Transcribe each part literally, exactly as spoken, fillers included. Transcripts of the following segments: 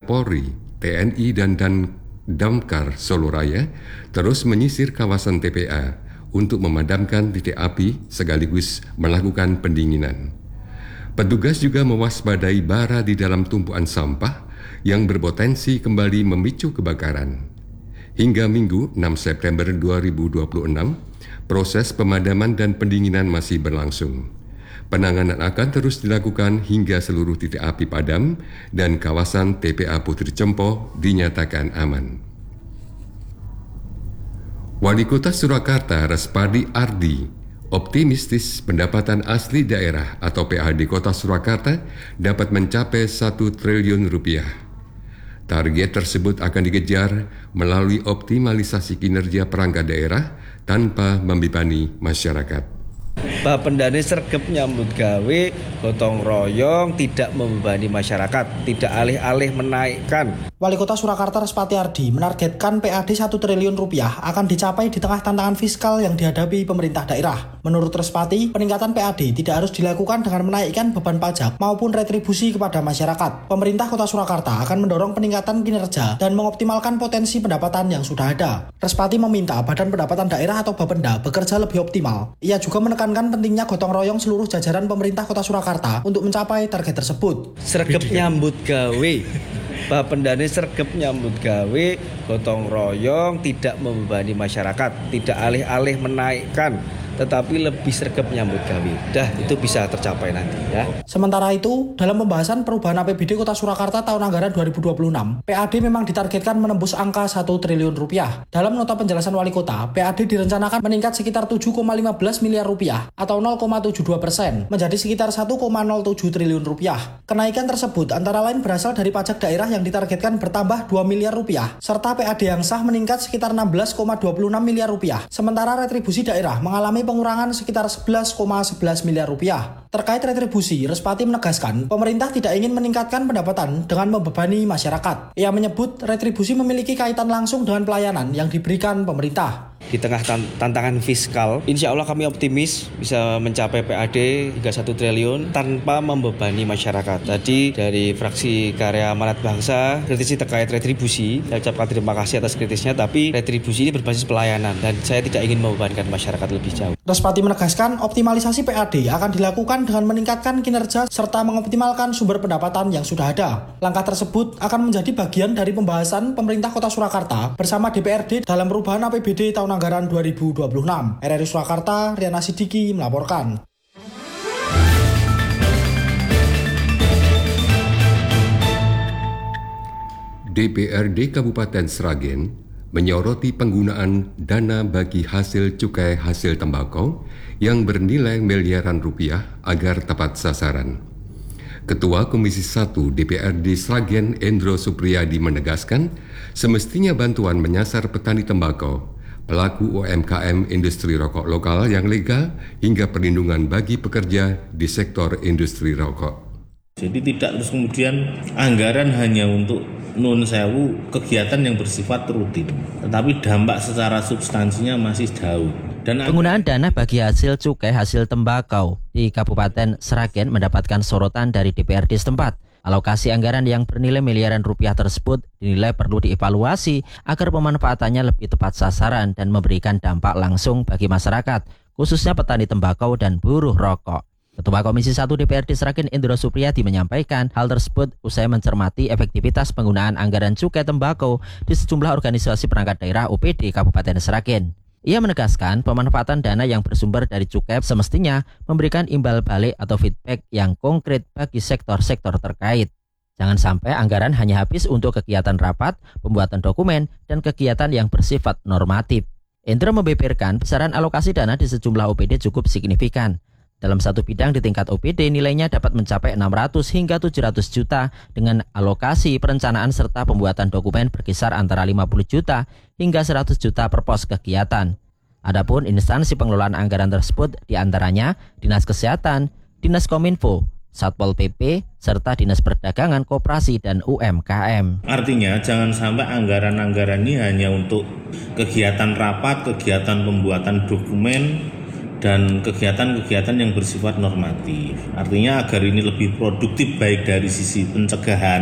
Polri, T N I dan dan Damkar Soloraya terus menyisir kawasan T P A untuk memadamkan titik api sekaligus melakukan pendinginan. Petugas juga mewaspadai bara di dalam tumpuan sampah yang berpotensi kembali memicu kebakaran. Hingga Minggu enam September dua ribu dua puluh enam, proses pemadaman dan pendinginan masih berlangsung. Penanganan akan terus dilakukan hingga seluruh titik api padam dan kawasan T P A Putri Cempo dinyatakan aman. Wali Kota Surakarta Respadi Ardi optimistis pendapatan asli daerah atau P A D Kota Surakarta dapat mencapai satu triliun rupiah. Target tersebut akan dikejar melalui optimalisasi kinerja perangkat daerah tanpa membebani masyarakat. Bapendane sregep nyambut gawe, gotong royong, tidak membebani masyarakat, tidak alih-alih menaikkan. Wali Kota Surakarta Respadi Ardi menargetkan P A D satu triliun rupiah akan dicapai di tengah tantangan fiskal yang dihadapi pemerintah daerah. Menurut Respadi, peningkatan P A D tidak harus dilakukan dengan menaikkan beban pajak maupun retribusi kepada masyarakat. Pemerintah Kota Surakarta akan mendorong peningkatan kinerja dan mengoptimalkan potensi pendapatan yang sudah ada. Respadi meminta Badan Pendapatan Daerah atau Bapenda bekerja lebih optimal. Ia juga menekankan pentingnya gotong royong seluruh jajaran pemerintah Kota Surakarta untuk mencapai target tersebut. Sregep nyambut gawe. Bapendane sregep nyambut gawe, gotong royong, tidak membebani masyarakat, tidak alih-alih menaikkan, tetapi lebih sregep nyambut gawe. Dah, itu bisa tercapai nanti ya. Sementara itu, dalam pembahasan perubahan A P B D Kota Surakarta tahun anggaran dua ribu dua puluh enam, P A D memang ditargetkan menembus angka satu triliun rupiah. Dalam nota penjelasan Wali Kota, P A D direncanakan meningkat sekitar tujuh koma lima belas miliar rupiah atau nol koma tujuh dua persen menjadi sekitar satu koma nol tujuh triliun rupiah. Kenaikan tersebut antara lain berasal dari pajak daerah yang ditargetkan bertambah dua miliar rupiah, serta P A D yang sah meningkat sekitar enam belas koma dua puluh enam miliar rupiah. Sementara retribusi daerah mengalami pengurangan sekitar sebelas koma sebelas miliar rupiah. Terkait retribusi, Respadi menegaskan pemerintah tidak ingin meningkatkan pendapatan dengan membebani masyarakat. Ia menyebut retribusi memiliki kaitan langsung dengan pelayanan yang diberikan pemerintah. Di tengah tantangan fiskal, insya Allah kami optimis bisa mencapai P A D hingga satu triliun tanpa membebani masyarakat. Tadi dari fraksi Karya Amanat Bangsa, kritisi terkait retribusi, saya ucapkan terima kasih atas kritisnya, tapi retribusi ini berbasis pelayanan dan saya tidak ingin membebankan masyarakat lebih jauh. Respadi menegaskan optimalisasi P A D akan dilakukan dengan meningkatkan kinerja serta mengoptimalkan sumber pendapatan yang sudah ada. Langkah tersebut akan menjadi bagian dari pembahasan pemerintah Kota Surakarta bersama D P R D dalam perubahan A P B D tahun anggaran dua ribu dua puluh enam. R R I Surakarta, Riana Sidiki melaporkan. D P R D Kabupaten Sragen menyoroti penggunaan dana bagi hasil cukai hasil tembakau yang bernilai miliaran rupiah agar tepat sasaran. Ketua Komisi satu D P R D Sragen Endro Supriyadi menegaskan semestinya bantuan menyasar petani tembakau, pelaku U M K M industri rokok lokal yang legal hingga perlindungan bagi pekerja di sektor industri rokok. Jadi tidak terus kemudian anggaran hanya untuk nun sewu kegiatan yang bersifat rutin, tetapi dampak secara substansinya masih jauh. Dan penggunaan dana bagi hasil cukai hasil tembakau di Kabupaten Sragen mendapatkan sorotan dari D P R D setempat. Alokasi anggaran yang bernilai miliaran rupiah tersebut dinilai perlu dievaluasi agar pemanfaatannya lebih tepat sasaran dan memberikan dampak langsung bagi masyarakat, khususnya petani tembakau dan buruh rokok. Ketua Komisi satu D P R D Sragen Endro Supriyadi menyampaikan hal tersebut usai mencermati efektivitas penggunaan anggaran cukai tembakau di sejumlah organisasi perangkat daerah O P D Kabupaten Sragen. Ia menegaskan pemanfaatan dana yang bersumber dari cukai semestinya memberikan imbal balik atau feedback yang konkret bagi sektor-sektor terkait. Jangan sampai anggaran hanya habis untuk kegiatan rapat, pembuatan dokumen, dan kegiatan yang bersifat normatif. Endro membeberkan besaran alokasi dana di sejumlah O P D cukup signifikan. Dalam satu bidang di tingkat O P D nilainya dapat mencapai enam ratus hingga tujuh ratus juta dengan alokasi perencanaan serta pembuatan dokumen berkisar antara lima puluh juta hingga seratus juta per pos kegiatan. Adapun instansi pengelolaan anggaran tersebut diantaranya Dinas Kesehatan, Dinas Kominfo, Satpol P P, serta Dinas Perdagangan, Koperasi, dan U M K M. Artinya jangan sampai anggaran-anggaran ini hanya untuk kegiatan rapat, kegiatan pembuatan dokumen, dan kegiatan-kegiatan yang bersifat normatif. Artinya agar ini lebih produktif baik dari sisi pencegahan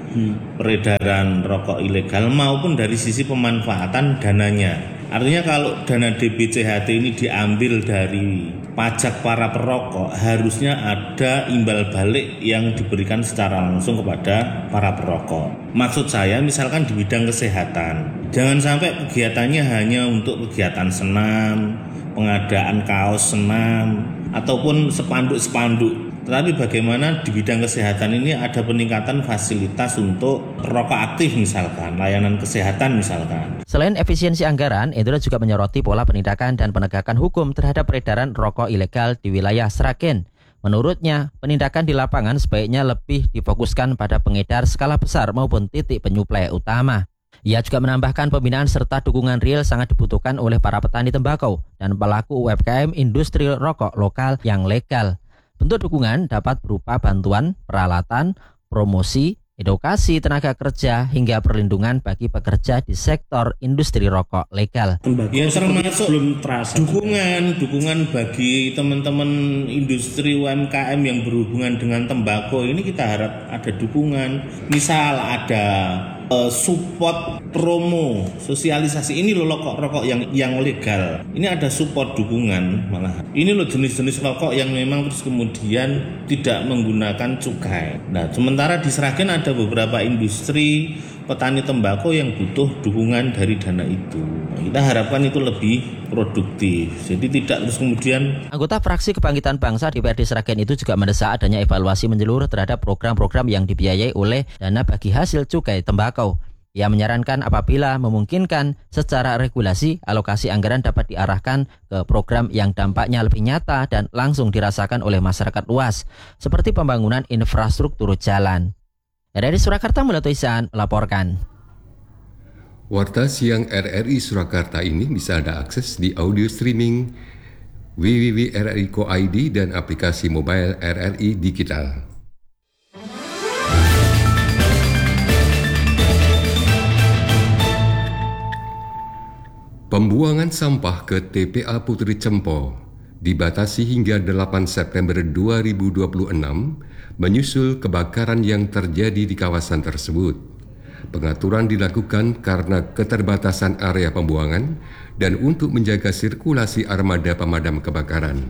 hmm. peredaran rokok ilegal maupun dari sisi pemanfaatan dananya. Artinya kalau dana D B C H T ini diambil dari pajak para perokok, harusnya ada imbal balik yang diberikan secara langsung kepada para perokok. Maksud saya misalkan di bidang kesehatan, jangan sampai kegiatannya hanya untuk kegiatan senam, pengadaan kaos senam, ataupun spanduk-spanduk. Tetapi bagaimana di bidang kesehatan ini ada peningkatan fasilitas untuk perokok aktif misalkan, layanan kesehatan misalkan. Selain efisiensi anggaran, Indra juga menyoroti pola penindakan dan penegakan hukum terhadap peredaran rokok ilegal di wilayah Sragen. Menurutnya, penindakan di lapangan sebaiknya lebih difokuskan pada pengedar skala besar maupun titik penyuplai utama. Ia juga menambahkan pembinaan serta dukungan real sangat dibutuhkan oleh para petani tembakau dan pelaku U M K M industri rokok lokal yang legal. Bentuk dukungan dapat berupa bantuan, peralatan, promosi, edukasi tenaga kerja, hingga perlindungan bagi pekerja di sektor industri rokok legal. Ya, termasuk belum terasa dukungan, dukungan bagi teman-teman industri U M K M yang berhubungan dengan tembakau ini kita harap ada dukungan. Misal ada uh, support promo, sosialisasi ini loh rokok-rokok yang yang legal. Ini ada support dukungan malah. Ini loh jenis-jenis rokok yang memang terus kemudian tidak menggunakan cukai. Nah, sementara di Sragen ada beberapa industri petani tembakau yang butuh dukungan dari dana itu. Nah, kita harapkan itu lebih produktif. Jadi tidak terus kemudian. Anggota fraksi Kebangkitan Bangsa D P R D Sragen itu juga mendesak adanya evaluasi menyeluruh terhadap program-program yang dibiayai oleh dana bagi hasil cukai tembakau. Ia menyarankan apabila memungkinkan secara regulasi alokasi anggaran dapat diarahkan ke program yang dampaknya lebih nyata dan langsung dirasakan oleh masyarakat luas, seperti pembangunan infrastruktur jalan. Dari Surakarta, Mulyato Ihsan melaporkan. Warta Siang R R I Surakarta ini bisa Anda akses di audio streaming w w w titik r r i titik co titik i d dan aplikasi mobile R R I Digital. Pembuangan sampah ke T P A Putri Cempo dibatasi hingga delapan September dua ribu dua puluh enam menyusul kebakaran yang terjadi di kawasan tersebut. Pengaturan dilakukan karena keterbatasan area pembuangan dan untuk menjaga sirkulasi armada pemadam kebakaran.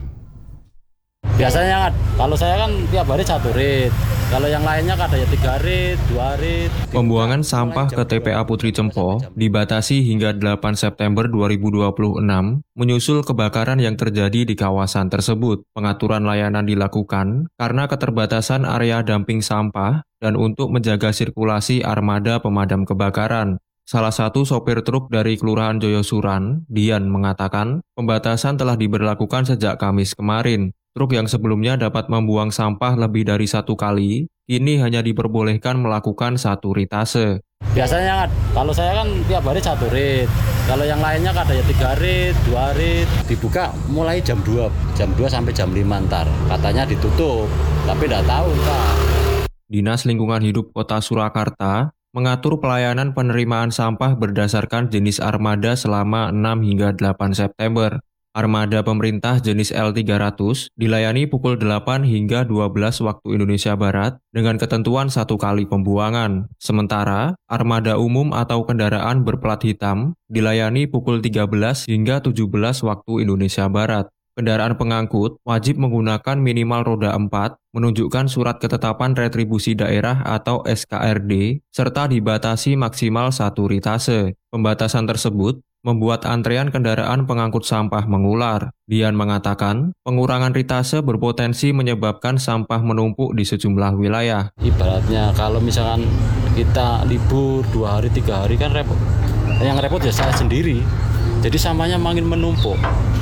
Biasanya kalau saya kan tiap hari satu rit, kalau yang lainnya kadang ya tiga rit, dua rit. Pembuangan sampah ke T P A Putri Cempo dibatasi hingga delapan September dua ribu dua puluh enam menyusul kebakaran yang terjadi di kawasan tersebut. Pengaturan layanan dilakukan karena keterbatasan area dumping sampah dan untuk menjaga sirkulasi armada pemadam kebakaran. Salah satu sopir truk dari Kelurahan Joyosuran, Dian, mengatakan pembatasan telah diberlakukan sejak Kamis kemarin. Truk yang sebelumnya dapat membuang sampah lebih dari satu kali, kini hanya diperbolehkan melakukan satu ritase. Biasanya kalau saya kan tiap hari satu rit, kalau yang lainnya kadang ya tiga rit, dua rit. Dibuka mulai jam dua, jam dua sampai jam lima ntar. Katanya ditutup, tapi tidak tahu Pak. Dinas Lingkungan Hidup Kota Surakarta mengatur pelayanan penerimaan sampah berdasarkan jenis armada selama enam hingga delapan September. Armada pemerintah jenis L tiga ratus dilayani pukul delapan hingga dua belas waktu Indonesia Barat dengan ketentuan satu kali pembuangan. Sementara, armada umum atau kendaraan berplat hitam dilayani pukul tiga belas hingga tujuh belas waktu Indonesia Barat. Kendaraan pengangkut wajib menggunakan minimal roda empat, menunjukkan surat ketetapan retribusi daerah atau S K R D, serta dibatasi maksimal satu ritase. Pembatasan tersebut membuat antrean kendaraan pengangkut sampah mengular. Dian mengatakan, pengurangan ritase berpotensi menyebabkan sampah menumpuk di sejumlah wilayah. Ibaratnya kalau misalkan kita libur dua hari, tiga hari kan repot. Yang repot ya saya sendiri. Jadi sampahnya makin menumpuk.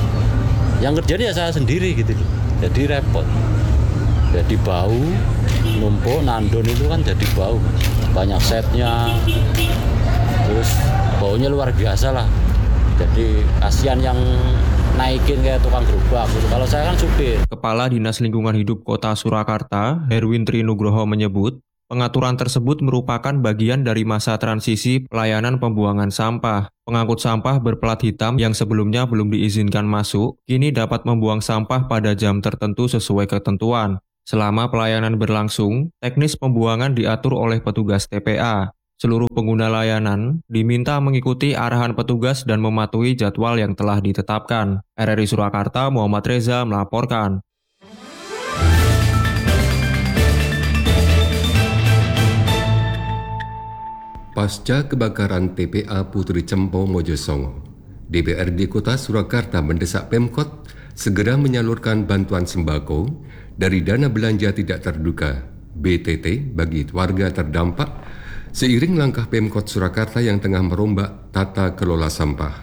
Yang kerjanya ya saya sendiri gitu loh. Jadi repot. Jadi bau, numpuk, nandon itu kan jadi bau. Banyak setnya. Terus baunya luar biasa lah. Jadi kasihan yang naikin kayak tukang gerobak gitu. Kalau saya kan supir. Kepala Dinas Lingkungan Hidup Kota Surakarta, Herwin Trinugroho menyebut, pengaturan tersebut merupakan bagian dari masa transisi pelayanan pembuangan sampah. Pengangkut sampah berplat hitam yang sebelumnya belum diizinkan masuk, kini dapat membuang sampah pada jam tertentu sesuai ketentuan. Selama pelayanan berlangsung, teknis pembuangan diatur oleh petugas T P A. Seluruh pengguna layanan diminta mengikuti arahan petugas dan mematuhi jadwal yang telah ditetapkan. R R I Surakarta, Muhammad Reza melaporkan. Pasca kebakaran T P A Putri Cempo Mojosongo, D P R D Kota Surakarta mendesak Pemkot segera menyalurkan bantuan sembako dari dana belanja tidak terduga B T T bagi warga terdampak seiring langkah Pemkot Surakarta yang tengah merombak tata kelola sampah.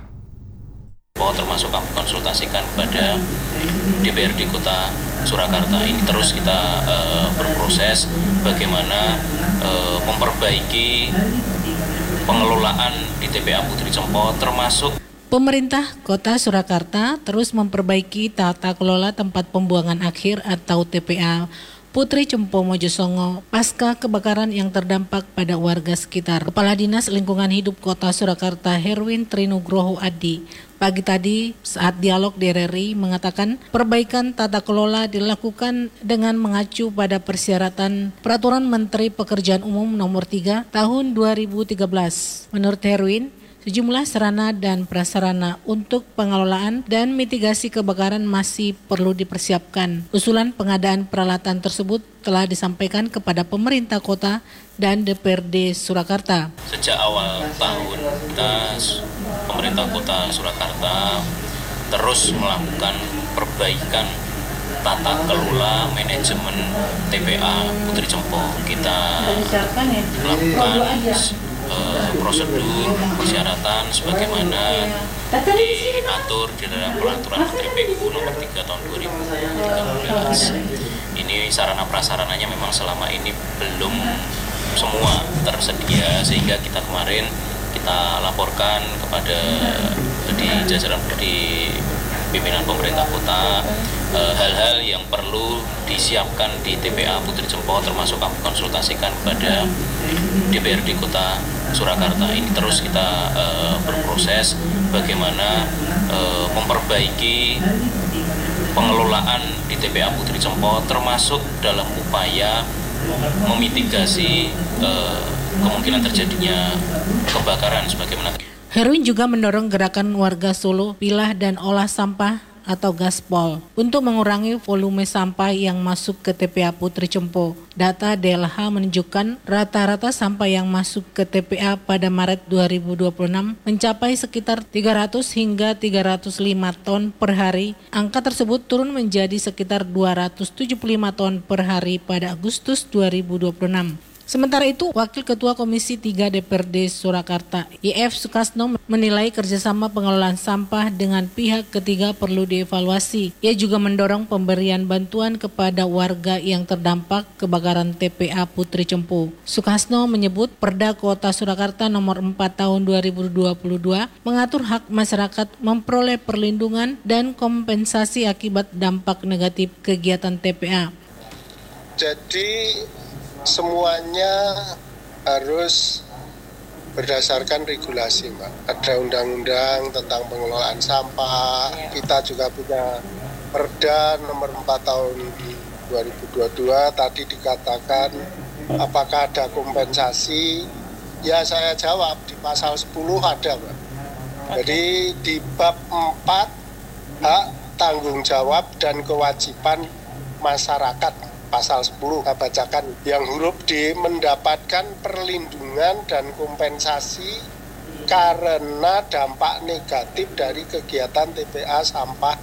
Termasuk kami konsultasikan kepada D P R D Kota Surakarta. Ini terus kita uh, berproses bagaimana uh, memperbaiki pengelolaan di T P A Putri Cempo, termasuk Pemerintah Kota Surakarta terus memperbaiki tata kelola tempat pembuangan akhir atau T P A Putri Cempo Mojosongo pasca kebakaran yang terdampak pada warga sekitar. Kepala Dinas Lingkungan Hidup Kota Surakarta Herwin Trinugroho Adi pagi tadi saat dialog D R R I mengatakan perbaikan tata kelola dilakukan dengan mengacu pada persyaratan Peraturan Menteri Pekerjaan Umum Nomor tiga Tahun dua ribu tiga belas. Menurut Herwin, sejumlah sarana dan prasarana untuk pengelolaan dan mitigasi kebakaran masih perlu dipersiapkan. Usulan pengadaan peralatan tersebut telah disampaikan kepada pemerintah kota dan D P R D Surakarta. Sejak awal tahun, kita, pemerintah kota Surakarta terus melakukan perbaikan tata kelola manajemen T P A Putri Cempo. Kita melakukan Uh, prosedur persyaratan sebagaimana diatur di dalam peraturan Menteri P U nomor tiga tahun dua ribu tiga belas. Ini sarana prasarananya memang selama ini belum semua tersedia, sehingga kita kemarin kita laporkan kepada di jajaran di pimpinan pemerintah kota uh, hal-hal yang perlu disiapkan di T P A Putri Cempo, termasuk kami konsultasikan kepada D P R D Kota Surakarta. Ini terus kita uh, berproses bagaimana uh, memperbaiki pengelolaan di T P A Putri Cempo, termasuk dalam upaya memitigasi uh, kemungkinan terjadinya kebakaran sebagaimana. Herwin juga mendorong gerakan warga Solo pilah dan olah sampah atau gaspol untuk mengurangi volume sampah yang masuk ke T P A Putri Cempo. Data D L H menunjukkan rata-rata sampah yang masuk ke T P A pada Maret dua ribu dua puluh enam mencapai sekitar tiga ratus hingga tiga ratus lima ton per hari. Angka tersebut turun menjadi sekitar dua ratus tujuh puluh lima ton per hari pada Agustus dua ribu dua puluh enam. Sementara itu, Wakil Ketua Komisi tiga D P R D Surakarta, Y F Sukasno, menilai kerjasama pengelolaan sampah dengan pihak ketiga perlu dievaluasi. Ia juga mendorong pemberian bantuan kepada warga yang terdampak kebakaran T P A Putri Cempo. Sukasno menyebut Perda Kota Surakarta Nomor empat Tahun dua ribu dua puluh dua mengatur hak masyarakat memperoleh perlindungan dan kompensasi akibat dampak negatif kegiatan T P A. Jadi semuanya harus berdasarkan regulasi, Mbak. Ada undang-undang tentang pengelolaan sampah. Kita juga punya Perda nomor empat tahun dua ribu dua puluh dua. Tadi dikatakan apakah ada kompensasi? Ya saya jawab di pasal sepuluh ada, Mbak. Jadi di bab empat hak tanggung jawab dan kewajiban masyarakat. Pasal sepuluh, saya bacakan, yang huruf D mendapatkan perlindungan dan kompensasi karena dampak negatif dari kegiatan T P A sampah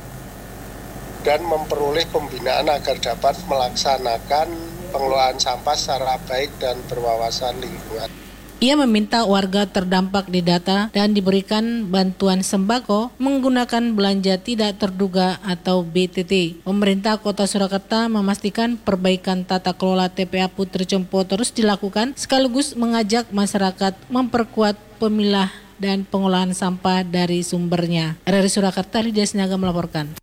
dan memperoleh pembinaan agar dapat melaksanakan pengelolaan sampah secara baik dan berwawasan lingkungan. Ia meminta warga terdampak didata dan diberikan bantuan sembako menggunakan belanja tidak terduga atau B T T. Pemerintah Kota Surakarta memastikan perbaikan tata kelola T P A Putri Cempo terus dilakukan, sekaligus mengajak masyarakat memperkuat pemilah dan pengolahan sampah dari sumbernya. R R I Surakarta, Lydia Sinaga melaporkan.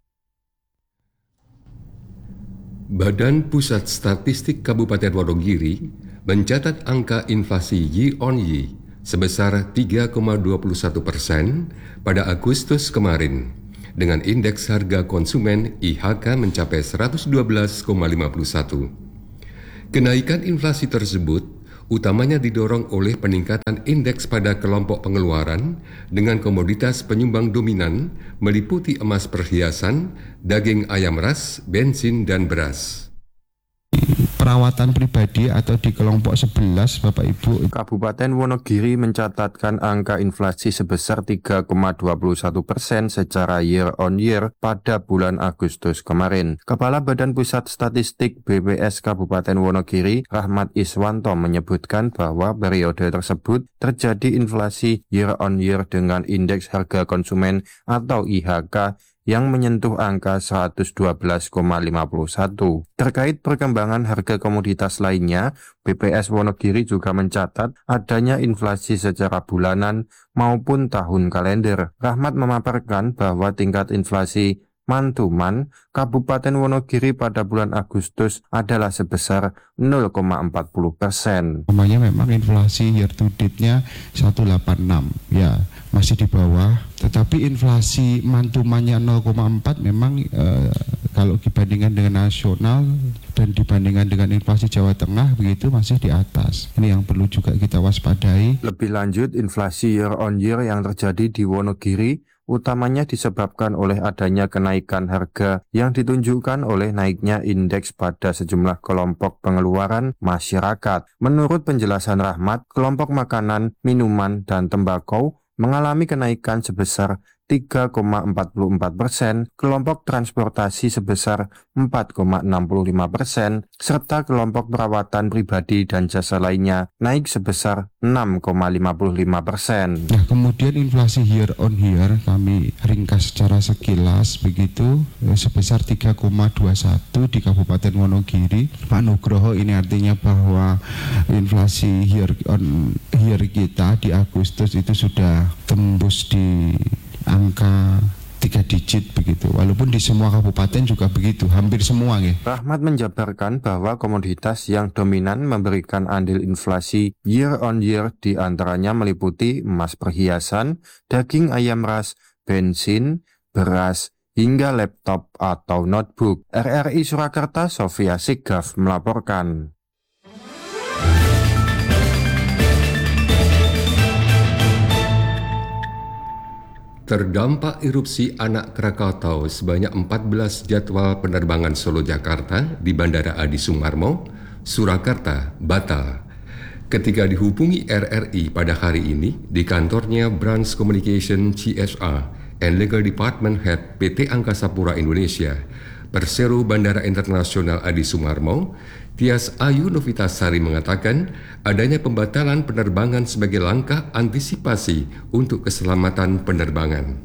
Badan Pusat Statistik Kabupaten Wonogiri mencatat angka inflasi year on year sebesar tiga koma dua puluh satu persen pada Agustus kemarin, dengan indeks harga konsumen I H K mencapai seratus dua belas koma lima puluh satu. Kenaikan inflasi tersebut utamanya didorong oleh peningkatan indeks pada kelompok pengeluaran dengan komoditas penyumbang dominan meliputi emas perhiasan, daging ayam ras, bensin, dan beras. Perawatan pribadi atau di kelompok sebelas, Bapak Ibu. Kabupaten Wonogiri mencatatkan angka inflasi sebesar tiga koma dua satu persen secara year on year pada bulan Agustus kemarin. Kepala Badan Pusat Statistik B P S Kabupaten Wonogiri, Rahmat Iswanto, menyebutkan bahwa periode tersebut terjadi inflasi year on year dengan indeks harga konsumen atau I H K yang menyentuh angka seratus dua belas koma lima satu. Terkait perkembangan harga komoditas lainnya, B P S Wonogiri juga mencatat adanya inflasi secara bulanan maupun tahun kalender. Rahmat memaparkan bahwa tingkat inflasi Mantuman Kabupaten Wonogiri pada bulan Agustus adalah sebesar nol koma empat nol persen. Namanya memang inflasi year to date-nya seratus delapan puluh enam, ya masih di bawah. Tetapi inflasi Mantumannya nol koma empat memang eh, kalau dibandingkan dengan nasional dan dibandingkan dengan inflasi Jawa Tengah begitu masih di atas. Ini yang perlu juga kita waspadai. Lebih lanjut, inflasi year on year yang terjadi di Wonogiri utamanya disebabkan oleh adanya kenaikan harga yang ditunjukkan oleh naiknya indeks pada sejumlah kelompok pengeluaran masyarakat. Menurut penjelasan Rahmat, kelompok makanan, minuman, dan tembakau mengalami kenaikan sebesar tiga koma empat empat persen, kelompok transportasi sebesar empat koma enam lima persen, serta kelompok perawatan pribadi dan jasa lainnya naik sebesar enam koma lima lima persen. Nah, kemudian inflasi year on year kami ringkas secara sekilas begitu sebesar tiga koma dua satu di Kabupaten Wonogiri. Pak Nugroho, ini artinya bahwa inflasi year on year kita di Agustus itu sudah tembus di angka tiga digit begitu, walaupun di semua kabupaten juga begitu, hampir semua ya. Rahmat menjabarkan bahwa komoditas yang dominan memberikan andil inflasi year on year diantaranya meliputi emas perhiasan, daging ayam ras, bensin, beras, hingga laptop atau notebook. R R I Surakarta, Sofia Sigaf melaporkan. Terdampak erupsi Anak Krakatau, sebanyak empat belas jadwal penerbangan Solo-Jakarta di Bandara Adi Sumarmo, Surakarta, batal. Ketika dihubungi R R I pada hari ini di kantornya Branch Communication C S R and Legal Department Head P T Angkasa Pura Indonesia, Persero Bandara Internasional Adi Sumarmo, Tias Ayu Novitasari mengatakan adanya pembatalan penerbangan sebagai langkah antisipasi untuk keselamatan penerbangan.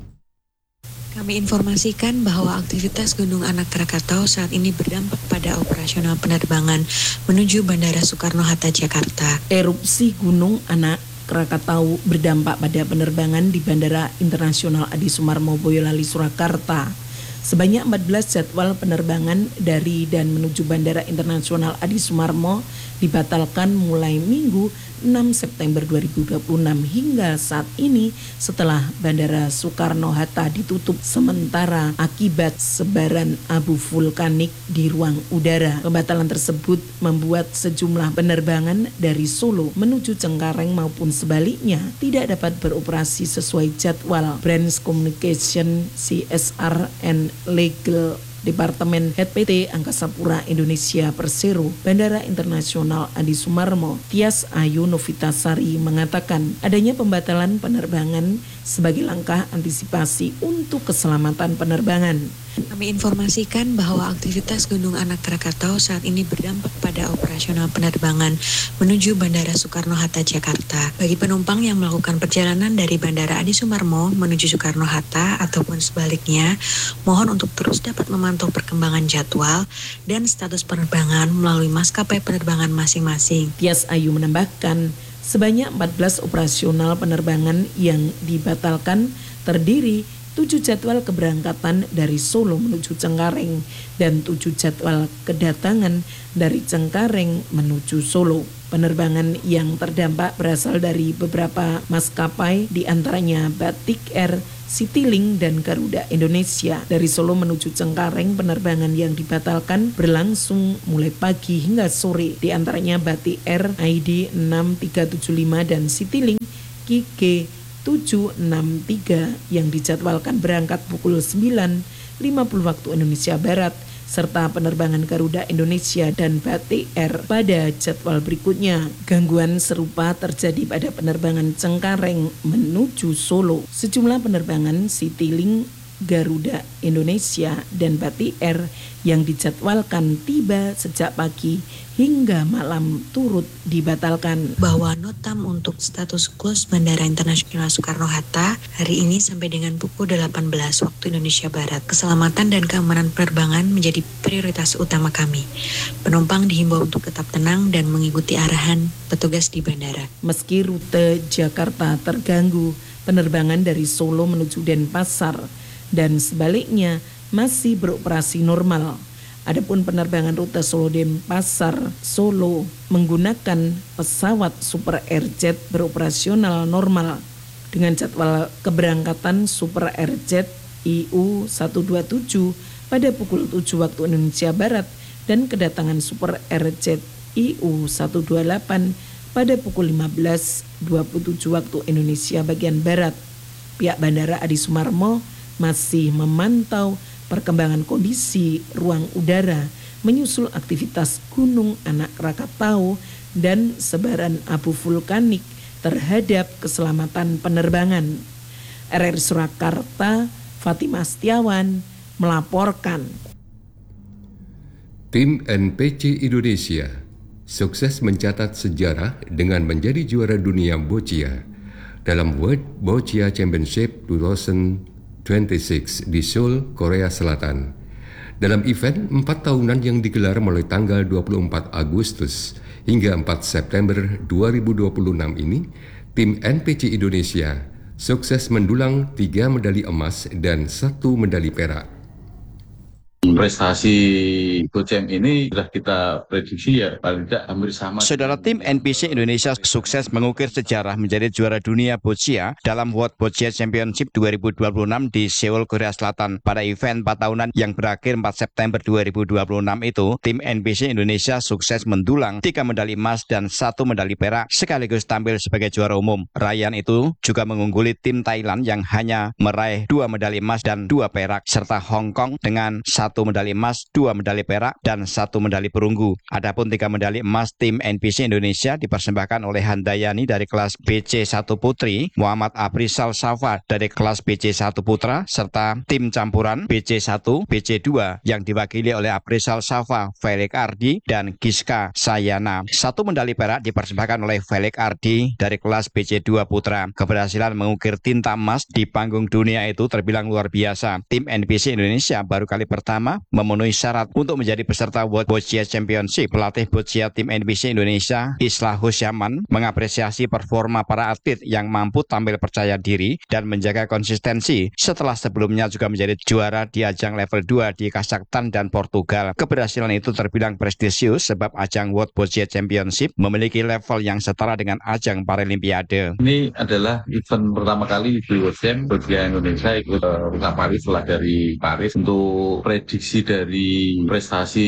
Kami informasikan bahwa aktivitas Gunung Anak Krakatau saat ini berdampak pada operasional penerbangan menuju Bandara Soekarno-Hatta, Jakarta. Erupsi Gunung Anak Krakatau berdampak pada penerbangan di Bandara Internasional Adi Sumarmo Boyolali, Surakarta. Sebanyak empat belas jadwal penerbangan dari dan menuju Bandara Internasional Adi Sumarmo dibatalkan mulai Minggu enam September dua ribu dua puluh enam hingga saat ini setelah Bandara Soekarno-Hatta ditutup sementara akibat sebaran abu vulkanik di ruang udara. Pembatalan tersebut membuat sejumlah penerbangan dari Solo menuju Cengkareng maupun sebaliknya tidak dapat beroperasi sesuai jadwal. Branch Communication C S R and Legal Departemen Head P T Angkasa Pura Indonesia Persero Bandara Internasional Adi Sumarmo, Tias Ayu Novitasari mengatakan adanya pembatalan penerbangan sebagai langkah antisipasi untuk keselamatan penerbangan. Kami informasikan bahwa aktivitas Gunung Anak Krakatau saat ini berdampak pada operasional penerbangan menuju Bandara Soekarno-Hatta, Jakarta. Bagi penumpang yang melakukan perjalanan dari Bandara Adi Sumarmo menuju Soekarno-Hatta ataupun sebaliknya, mohon untuk terus dapat memantau perkembangan jadwal dan status penerbangan melalui maskapai penerbangan masing-masing. Tias Ayu menambahkan, sebanyak empat belas operasional penerbangan yang dibatalkan terdiri tujuh jadwal keberangkatan dari Solo menuju Cengkareng dan tujuh jadwal kedatangan dari Cengkareng menuju Solo. Penerbangan yang terdampak berasal dari beberapa maskapai, di antaranya Batik Air, Citylink, dan Garuda Indonesia. Dari Solo menuju Cengkareng, penerbangan yang dibatalkan berlangsung mulai pagi hingga sore. Di antaranya Batik Air I D enam tiga tujuh lima dan Citylink Q G tujuh enam tiga yang dijadwalkan berangkat pukul sembilan lima puluh waktu Indonesia Barat, serta penerbangan Garuda Indonesia dan Batik Air pada jadwal berikutnya. Gangguan serupa terjadi pada penerbangan Cengkareng menuju Solo. Sejumlah penerbangan Citylink, Garuda Indonesia, dan Batik Air yang dijadwalkan tiba sejak pagi hingga malam turut dibatalkan. Bahwa notam untuk status close Bandara Internasional Soekarno-Hatta hari ini sampai dengan pukul delapan belas waktu Indonesia Barat. Keselamatan dan keamanan penerbangan menjadi prioritas utama kami. Penumpang dihimbau untuk tetap tenang dan mengikuti arahan petugas di bandara. Meski rute Jakarta terganggu, penerbangan dari Solo menuju Denpasar dan sebaliknya masih beroperasi normal. Adapun penerbangan rute Solo Denpasar Solo menggunakan pesawat Super Airjet beroperasional normal dengan jadwal keberangkatan Super Airjet I U seratus dua puluh tujuh pada pukul tujuh waktu Indonesia Barat dan kedatangan Super Airjet I U seratus dua puluh delapan pada pukul lima belas dua puluh tujuh waktu Indonesia bagian Barat. Pihak Bandara Adi Sumarmo masih memantau perkembangan kondisi ruang udara menyusul aktivitas Gunung Anak Krakatau dan sebaran abu vulkanik terhadap keselamatan penerbangan. R R Surakarta, Fatimah Setiawan melaporkan. Tim N P C Indonesia sukses mencatat sejarah dengan menjadi juara dunia boccia dalam World Boccia Championship dua ribu dua puluh enam di Seoul, Korea Selatan. Dalam event empat tahunan yang digelar mulai tanggal dua puluh empat Agustus hingga empat September dua ribu dua puluh enam ini, tim N P C Indonesia sukses mendulang tiga medali emas dan satu medali perak. Prestasi Bocem ini sudah kita prediksi ya paling tidak hampir sama. Saudara, tim N P C Indonesia sukses mengukir sejarah menjadi juara dunia boccia dalam World Boccia Championship dua ribu dua puluh enam di Seoul, Korea Selatan. Pada event empat tahunan yang berakhir empat September dua ribu dua puluh enam itu, tim N P C Indonesia sukses mendulang tiga medali emas dan satu medali perak sekaligus tampil sebagai juara umum. Raihan itu juga mengungguli tim Thailand yang hanya meraih dua medali emas dan dua perak, serta Hong Kong dengan satu medali emas, dua medali perak, dan satu medali perunggu. Adapun tiga medali emas tim N P C Indonesia dipersembahkan oleh Handayani dari kelas B C satu Putri, Muhammad Aprisal Safa dari kelas B C satu Putra, serta tim campuran B C satu, B C dua yang diwakili oleh Aprisal Safa, Felix Ardi, dan Giska Sayana. Satu medali perak dipersembahkan oleh Felix Ardi dari kelas B C dua Putra. Keberhasilan mengukir tinta emas di panggung dunia itu terbilang luar biasa. Tim N P C Indonesia baru kali pertama memenuhi syarat untuk menjadi peserta World Boccia Championship. Pelatih boccia tim N P C Indonesia, Islahus Yaman, mengapresiasi performa para atlet yang mampu tampil percaya diri dan menjaga konsistensi setelah sebelumnya juga menjadi juara di ajang level dua di Kazakhstan dan Portugal. Keberhasilan itu terbilang prestisius sebab ajang World Boccia Championship memiliki level yang setara dengan ajang Paralimpiade. Ini adalah event pertama kali di World Champ boccia Indonesia ikut uh, Paris setelah dari Paris. Untuk prediksi dari prestasi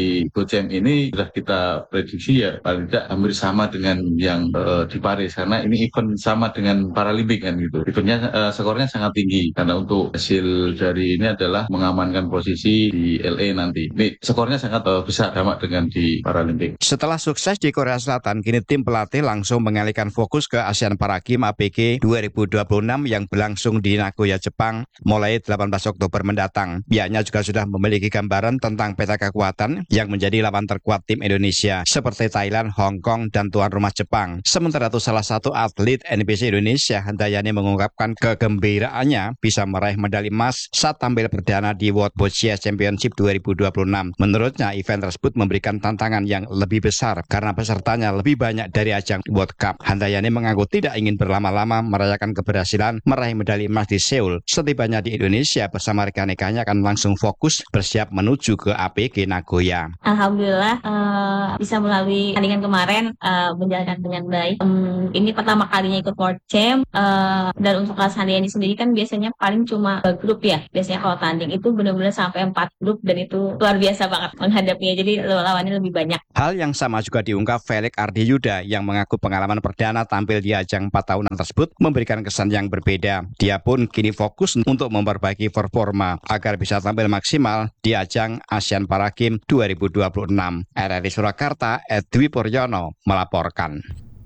Bocem ini sudah kita prediksi ya paling tidak hampir sama dengan yang uh, di Paris, karena ini event sama dengan Paralimpik kan gitu. Eventnya uh, skornya sangat tinggi karena untuk hasil dari ini adalah mengamankan posisi di L A nanti. Ini skornya sangat uh, besar sama dengan di Paralimpik. Setelah sukses di Korea Selatan, kini tim pelatih langsung mengalihkan fokus ke Asian Para Games A P G dua ribu dua puluh enam yang berlangsung di Nagoya, Jepang mulai delapan belas Oktober mendatang. Pihaknya juga sudah memiliki gambaran tentang peta kekuatan yang menjadi lawan terkuat tim Indonesia seperti Thailand, Hong Kong, dan tuan rumah Jepang. Sementara itu salah satu atlet N P C Indonesia, Handayani, mengungkapkan kegembiraannya bisa meraih medali emas saat tampil perdana di World Boccia Championship dua ribu dua puluh enam. Menurutnya event tersebut memberikan tantangan yang lebih besar karena pesertanya lebih banyak dari ajang World Cup. Handayani mengaku tidak ingin berlama-lama merayakan keberhasilan meraih medali emas di Seoul. Setibanya di Indonesia bersama rekan-rekannya akan langsung fokus Agustus bersiap menuju ke A P G Nagoya. Alhamdulillah uh, bisa melalui tandingan kemarin uh, menjalankan dengan baik. Um, ini pertama kalinya ikut World Champ uh, dan untuk kelas Handayani sendiri kan biasanya paling cuma grup ya. Biasanya kalau tanding itu benar-benar sampai empat grup dan itu luar biasa banget menghadapinya. Jadi lawannya lebih banyak. Hal yang sama juga diungkap Felix Ardi Yuda yang mengaku pengalaman perdana tampil di ajang empat tahunan tersebut memberikan kesan yang berbeda. Dia pun kini fokus untuk memperbaiki performa agar bisa tampil maksimal di ajang ASEAN Para Games dua ribu dua puluh enam. R R I Surakarta, Edwi Puryono melaporkan.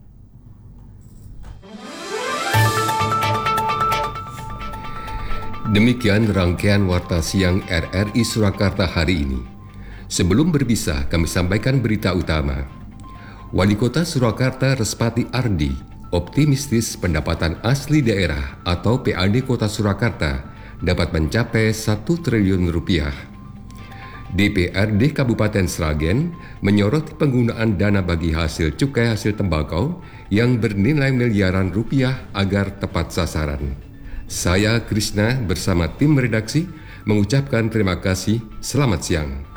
Demikian rangkaian Warta Siang R R I Surakarta hari ini. Sebelum berpisah, kami sampaikan berita utama. Wali Kota Surakarta Respati Ardi optimistis pendapatan asli daerah atau P A D Kota Surakarta dapat mencapai satu triliun rupiah. D P R D Kabupaten Sragen menyoroti penggunaan dana bagi hasil cukai hasil tembakau yang bernilai miliaran rupiah agar tepat sasaran. Saya Krishna bersama tim redaksi mengucapkan terima kasih. Selamat siang.